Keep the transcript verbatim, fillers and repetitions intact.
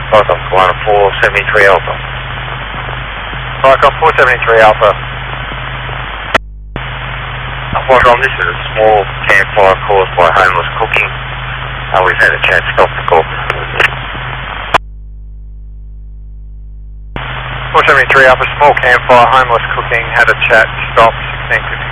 Welcome, one four seventy-three Alpha. Welcome, four seventy-three Alpha. Welcome, this is a small campfire caused by homeless cooking. Uh, we've had a chat, stop the call. four seventy-three Alpha, small campfire, homeless cooking, had a chat, stop, sixteen fifty.